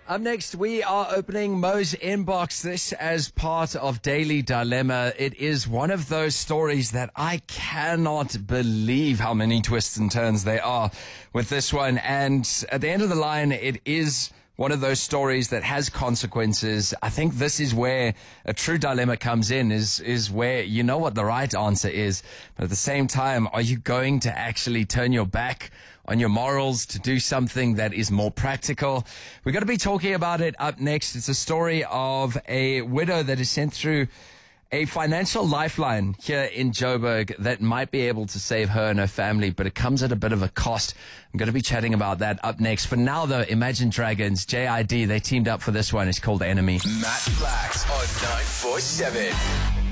Up next, we are opening Mo's inbox. This as part of Daily Dilemma. It is one of those stories that I cannot believe how many twists and turns there are with this one. And at the end of the line, it is one of those stories that has consequences. I think this is where a true dilemma comes in, is where you know what the right answer is. But at the same time, are you going to actually turn your back on your morals to do something that is more practical? We're going to be talking about it up next. It's a story of a widow that is sent through a financial lifeline here in Joburg that might be able to save her and her family, but it comes at a bit of a cost. I'm going to be chatting about that up next. For now, though, Imagine Dragons, JID, they teamed up for this one. It's called Enemy. Matt Flax on 947.